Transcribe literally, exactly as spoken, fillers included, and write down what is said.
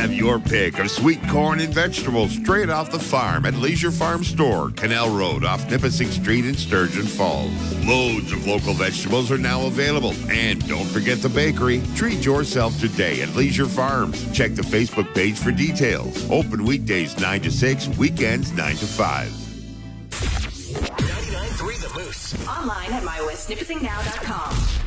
Have your pick of sweet corn and vegetables straight off the farm at Leisure Farm Store, Canal Road off Nipissing Street in Sturgeon Falls. Loads of local vegetables are now available. And don't forget the bakery. Treat yourself today at Leisure Farms. Check the Facebook page for details. Open weekdays nine to six, weekends nine to five. ninety-nine point three The Moose. Online at my west nipissing now dot com.